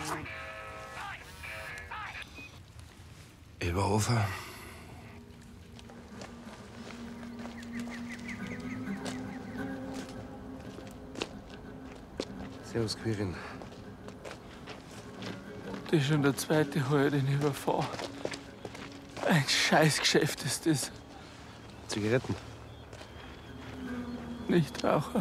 Eberhofer. Servus, Quirin. Das ist schon der zweite Heuer, den ich überfahre. Ein Scheißgeschäft ist das. Zigaretten? Nichtraucher.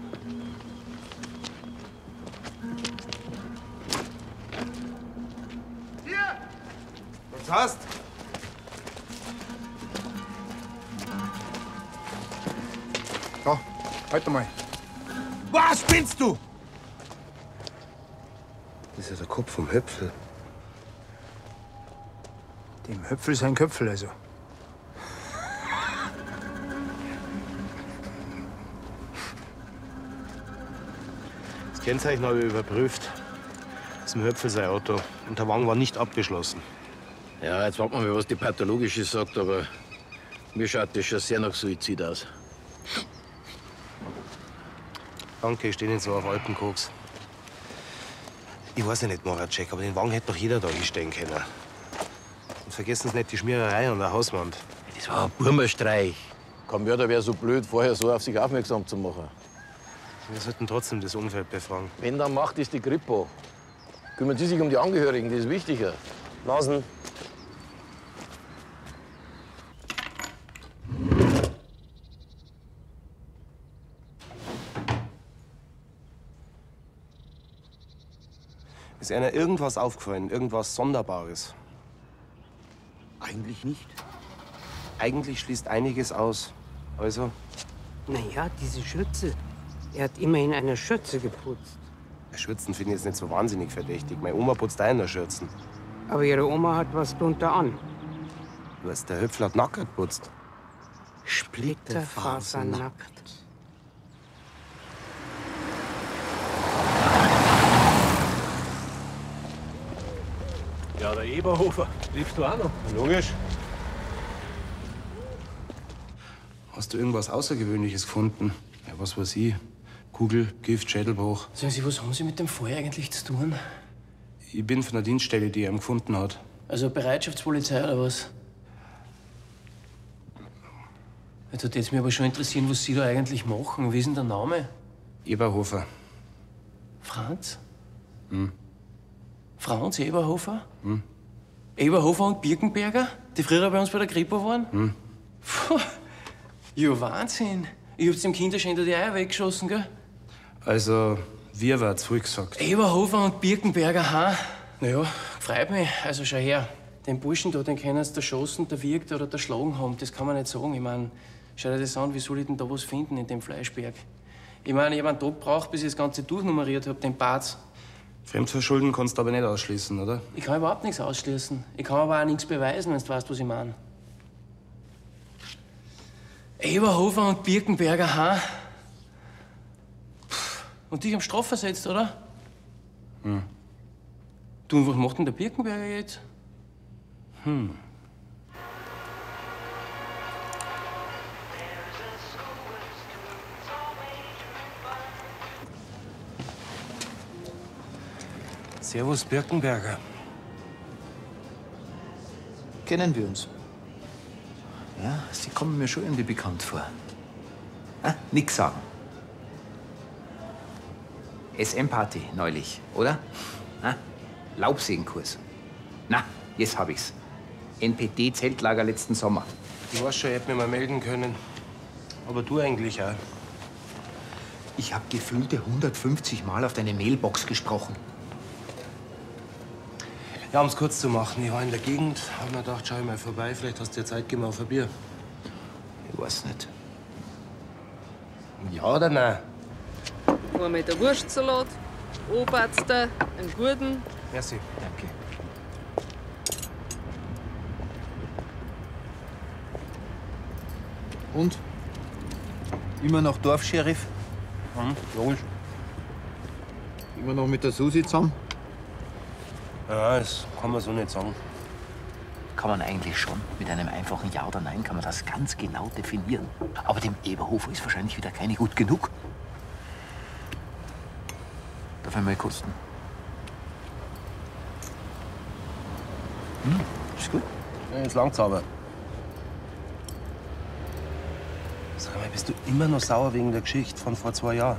Hier! Was hast? Da, halt mal. Was spinnst du? Das ist ja der Kopf vom Höpfel. Dem Höpfel sein Köpfel also. Das Kennzeichen habe ich überprüft. Das ist ein Höpfel sein Auto. Und der Wagen war nicht abgeschlossen. Ja, jetzt warten wir mal, was die Pathologische sagt, aber mir schaut das schon sehr nach Suizid aus. Danke, ich stehe jetzt noch auf Alpenkoks. Ich weiß ja nicht, Moracek, aber den Wagen hätte doch jeder da hinstellen können. Und vergessen Sie nicht die Schmiererei an der Hauswand. Das war ein Burmerstreich. Kein Mörder wäre so blöd, vorher so auf sich aufmerksam zu machen. Wir sollten trotzdem das Umfeld befragen. Wenn dann macht es die Kripo. Kümmern Sie sich um die Angehörigen, das ist wichtiger. Nasen. Ist einer irgendwas aufgefallen? Irgendwas Sonderbares? Eigentlich nicht. Eigentlich schließt einiges aus. Also, Naja, diese Schürze. Er hat immerhin eine Schürze geputzt. Schürzen finde ich jetzt nicht so wahnsinnig verdächtig. Meine Oma putzt auch in der Schürzen. Aber ihre Oma hat was drunter an. Du weißt, der Höpfel hat nackt geputzt. Splitterfasernackt. Ja, der Eberhofer. Liebst du auch noch? Logisch. Hast du irgendwas Außergewöhnliches gefunden? Ja, was weiß ich. Kugel, Gift, Schädelbruch. Sagen Sie, was haben Sie mit dem Fall eigentlich zu tun? Ich bin von der Dienststelle, die ihn gefunden hat. Also Bereitschaftspolizei oder was? Jetzt würde mich aber schon interessieren, was Sie da eigentlich machen. Wie ist denn der Name? Eberhofer. Franz? Franz Eberhofer? Eberhofer und Birkenberger, die früher bei uns bei der Kripo waren? Puh, ja, Wahnsinn. Ich hab's dem Kinderschänder die Eier weggeschossen, gell? Also, wir war's früh gesagt. Eberhofer und Birkenberger, ha? Naja, freut mich. Also schau her. Den Burschen da, den können sie erschossen, der wirkt oder erschlagen haben. Das kann man nicht sagen. Ich mein, schau dir das an, wie soll ich denn da was finden in dem Fleischberg? Ich mein, ich hab einen Tag gebraucht, bis ich das Ganze durchnummeriert hab, den Bart. Fremdverschulden kannst du aber nicht ausschließen, oder? Ich kann überhaupt nichts ausschließen. Ich kann aber auch nichts beweisen, wenn du weißt, was ich mein. Eberhofer und Birkenberger, ha? Und dich am Straf versetzt, oder? Du, und was macht denn der Birkenberger jetzt? Servus, Birkenberger. Kennen wir uns? Ja, Sie kommen mir schon irgendwie bekannt vor. Nix sagen. SM-Party neulich, oder? Laubsägenkurs. Na, jetzt hab ich's. NPD-Zeltlager letzten Sommer. Ich weiß schon, ich hätte mich mal melden können. Aber du eigentlich auch. Ich hab gefühlte 150 Mal auf deine Mailbox gesprochen. Ja, um es kurz zu machen, ich war in der Gegend, hab mir gedacht, schau ich mal vorbei, vielleicht hast du dir Zeit gegeben auf ein Bier. Ich weiß nicht. Ja oder nein? Einmal der Wurstsalat, Oberster, einen guten. Merci. Danke. Und? Immer noch Dorfscheriff? Logisch. Immer noch mit der Susi zusammen? Ja, das kann man so nicht sagen. Kann man eigentlich schon. Mit einem einfachen Ja oder Nein kann man das ganz genau definieren. Aber dem Eberhofer ist wahrscheinlich wieder keine gut genug. Darf ich mal kosten? Ist gut. Ja, jetzt langt's aber. Sag mal, bist du immer noch sauer wegen der Geschichte von vor 2 Jahren?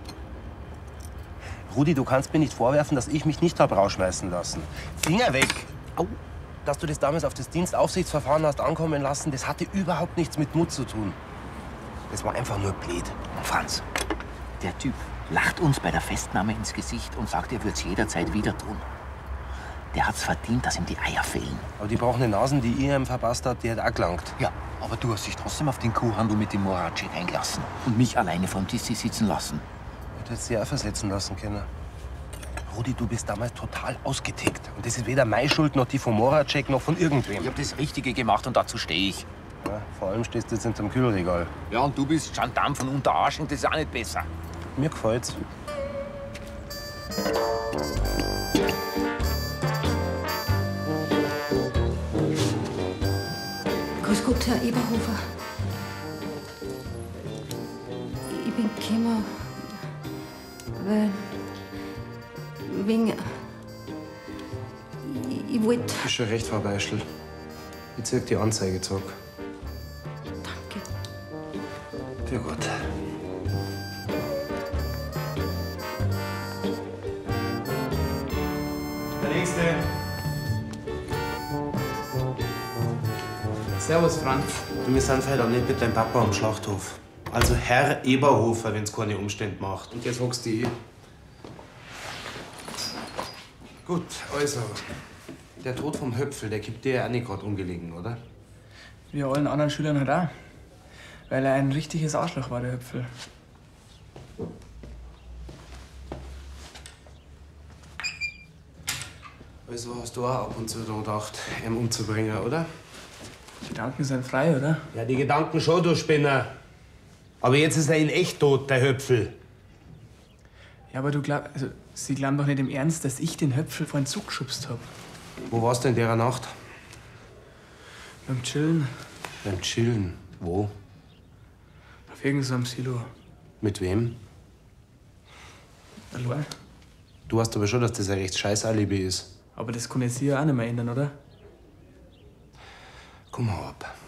Rudi, du kannst mir nicht vorwerfen, dass ich mich nicht hab rausschmeißen lassen. Finger weg! Au! Dass du das damals auf das Dienstaufsichtsverfahren hast ankommen lassen, das hatte überhaupt nichts mit Mut zu tun. Das war einfach nur blöd. Franz, der Typ lacht uns bei der Festnahme ins Gesicht und sagt, er würde es jederzeit wieder tun. Der hat's verdient, dass ihm die Eier fehlen. Aber die brauchen Nasen, die ihr ihm verpasst hat, die hat auch gelangt. Ja, aber du hast dich trotzdem auf den Kuhhandel mit dem Moracek eingelassen und mich alleine vor dem Tisch sitzen lassen. Du hättest sie auch versetzen lassen können. Rudi, du bist damals total ausgetickt. Und das ist weder meine Schuld, noch die von Moracek, noch von irgendwem. Ich hab das Richtige gemacht und dazu stehe ich. Ja, vor allem stehst du jetzt hinterm Kühlregal. Ja, und du bist Gendarm von Unterarsching, das ist auch nicht besser. Mir gefällt's. Grüß Gott, Herr Eberhofer. Ich bin gekommen, weil wegen... Ich wollte... Ist schon recht, Frau Beischel. Ich zieh die Anzeige zurück. Danke. Für Gott. Der Nächste. Servus, Franz. Du, wir sind heute auch nicht mit deinem Papa am Schlachthof. Also Herr Eberhofer, wenn's keine Umstände macht. Und jetzt hockst du eh. Gut, also. Der Tod vom Höpfel, der gibt dir ja auch nicht gerade ungelegen, oder? Wie allen anderen Schülern halt auch. Weil er ein richtiges Arschloch war, der Höpfel. Also hast du auch ab und zu daran gedacht, ihn umzubringen, oder? Die Gedanken sind frei, oder? Ja, die Gedanken schon, du Spinner. Aber jetzt ist er in echt tot, der Höpfel. Ja, aber Sie glauben doch nicht im Ernst, dass ich den Höpfel vor den Zug geschubst hab. Wo warst du in der Nacht? Beim Chillen. Beim Chillen. Wo? Auf irgendeinem Silo. Mit wem? Allein. Du weißt aber schon, dass das ein recht scheiß Alibi ist. Aber das kann jetzt hier auch nicht mehr ändern, oder? Komm mal ab.